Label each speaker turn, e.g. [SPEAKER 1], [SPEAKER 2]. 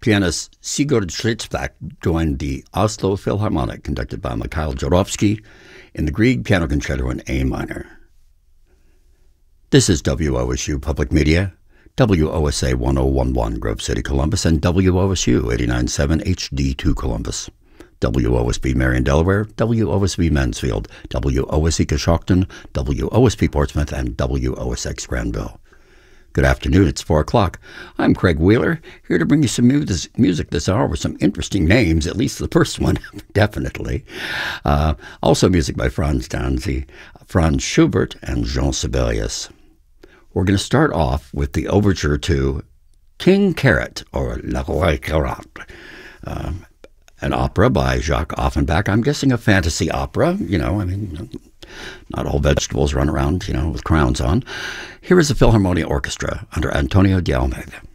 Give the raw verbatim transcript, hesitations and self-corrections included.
[SPEAKER 1] Pianist Sigurd Schlitzbach joined the Oslo Philharmonic, conducted by Mikhail Jorovsky, in the Grieg Piano Concerto in A minor. This is W O S U Public Media, W O S A one oh one point one Grove City, Columbus, and W O S U eighty-nine point seven H D two Columbus. W O S B Marion, Delaware, W O S B Mansfield, W O S E Coshocton, W O S P Portsmouth, and W O S X Granville. Good afternoon, it's four o'clock. I'm Craig Wheeler, here to bring you some mu- music this hour with some interesting names, at least the first one, definitely. Uh, also music by Franz Danzy, Franz Schubert, and Jean Sibelius. We're going to start off with the overture to King Carrot, or Le Roi Carotte, uh, an opera by Jacques Offenbach. I'm guessing a fantasy opera, you know, I mean, not all vegetables run around, you know, with crowns on. Here is the Philharmonia Orchestra under Antonio de Almeida.